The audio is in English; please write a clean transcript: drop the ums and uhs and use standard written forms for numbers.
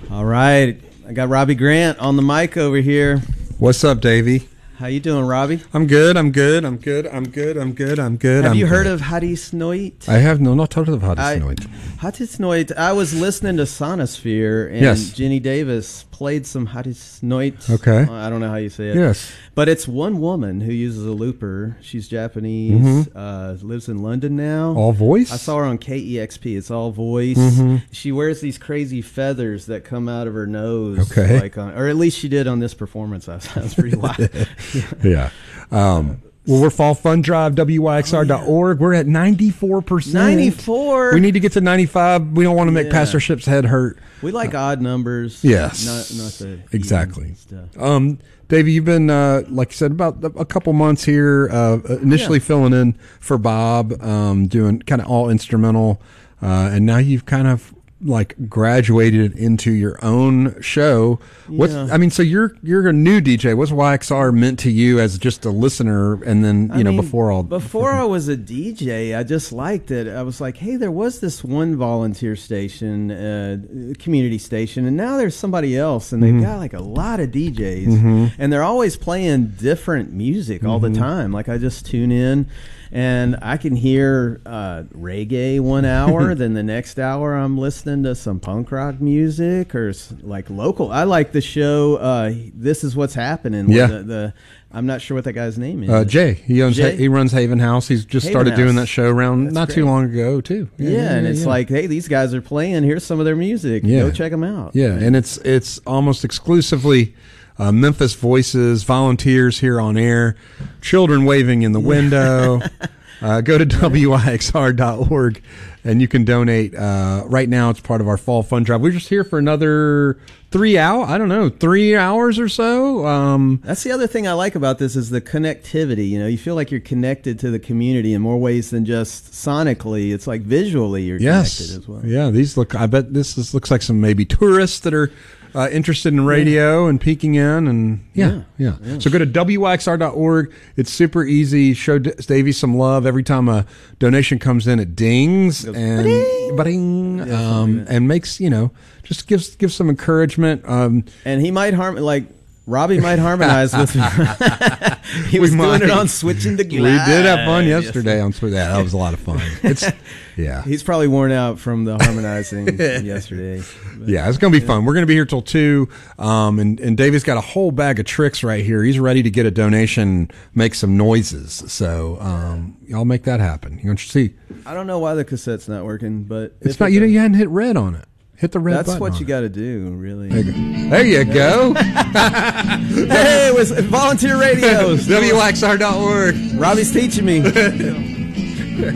All right, I got Robbie Grant on the mic over here. What's up, Davey? How you doing, Robbie? I'm good. Have you heard of Hadis Noit? I have not heard of Hadis Noit. Hadis Noit. I was listening to Sonosphere, and yes. Jenny Davis played some Hadis Noit. Okay. I don't know how you say it. Yes. But it's one woman who uses a looper. She's Japanese, lives in London now. All voice? I saw her on KEXP. It's all voice. She wears these crazy feathers that come out of her nose. Okay. Or at least she did on this performance. I was pretty wild. Yeah. Well, we're Fall Fun Drive, WYXR.org. We're at 94%. 94. We need to get to 95. We don't want to make Pastor Ship's head hurt. We like odd numbers. Yes. Not the exactly. Stuff. Davey, you've been, like you said, about a couple months here, initially filling in for Bob, doing kind of all instrumental, and now you've kind of like graduated into your own show. So you're a new DJ. What's YXR meant to you as just a listener? And then before I was a DJ, I just liked it. I was like, hey, there was this one volunteer station, community station, and now there's somebody else, and they've got like a lot of DJs, and they're always playing different music all the time. Like I just tune in, and I can hear reggae 1 hour, then the next hour I'm listening to some punk rock music or like local. I like the show This Is What's Happening. Yeah. I'm not sure what that guy's name is. Jay. He runs Haven House. He's just started doing that show around too long ago too. It's like, hey, these guys are playing. Here's some of their music. Go check them out. Yeah, and it's almost exclusively Memphis voices, volunteers here on air, children waving in the window. Go to WYXR.org and you can donate. Right now it's part of our Fall Fun Drive. We're just here for another 3 hours. I don't know, 3 hours or so. That's the other thing I like about this is the connectivity. You feel like you're connected to the community in more ways than just sonically. It's like visually you're connected as well. Yeah, I bet this looks like some maybe tourists that are interested in radio and peeking in, and so go to WYXR.org. It's super easy. Show Davey some love. Every time a donation comes in, it dings and ba-ding, and makes just gives some encouragement. And he might Robbie might harmonize with me. He was doing it on Switching the Glide. We did have fun yesterday on Switching. That was a lot of fun. He's probably worn out from the harmonizing yesterday. Yeah, it's going to be fun. We're going to be here till 2, and Davey's got a whole bag of tricks right here. He's ready to get a donation, make some noises. So y'all make that happen. You want to see? I don't know why the cassette's not working, but it's not. You hadn't hit red on it. Hit the red button. That's what you got to do, really. There you go. Hey, it was Volunteer Radio. WYXR.org. Robbie's teaching me.